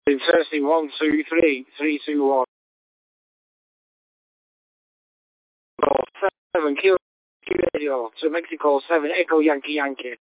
Testing 1, 2, 3, 3, 2, 1. 7 Kilo Radio to Mexico 7 Echo Yankee Yankee.